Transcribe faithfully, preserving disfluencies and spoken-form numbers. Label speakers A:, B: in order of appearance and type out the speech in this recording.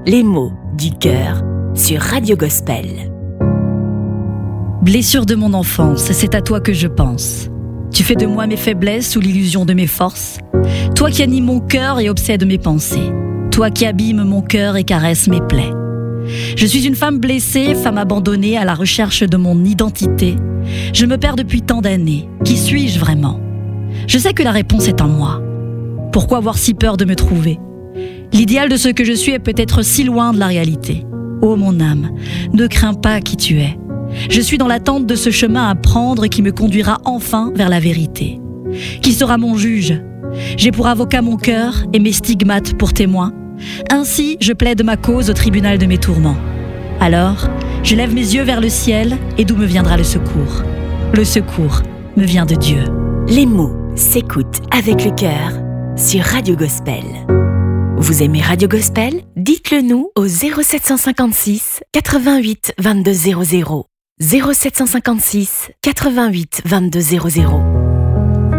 A: Les mots du cœur sur Radio Gospel.
B: Blessure de mon enfance, c'est à toi que je pense. Tu fais de moi mes faiblesses ou l'illusion de mes forces. Toi qui anime mon cœur et obsède mes pensées. Toi qui abîme mon cœur et caresse mes plaies. Je suis une femme blessée, femme abandonnée à la recherche de mon identité. Je me perds depuis tant d'années. Qui suis-je vraiment ? Je sais que la réponse est en moi. Pourquoi avoir si peur de me trouver ? L'idéal de ce que je suis est peut-être si loin de la réalité. Ô mon âme, ne crains pas qui tu es. Je suis dans l'attente de ce chemin à prendre qui me conduira enfin vers la vérité. Qui sera mon juge ? J'ai pour avocat mon cœur et mes stigmates pour témoins. Ainsi, je plaide ma cause au tribunal de mes tourments. Alors, je lève mes yeux vers le ciel et d'où me viendra le secours ? Le secours me vient de Dieu.
A: Les mots s'écoutent avec le cœur sur Radio Gospel. Vous aimez Radio Gospel ? Dites-le nous au zéro sept cent cinquante-six quatre-vingt-huit vingt-deux zéro zéro. zéro sept cent cinquante-six quatre-vingt-huit vingt-deux zéro zéro.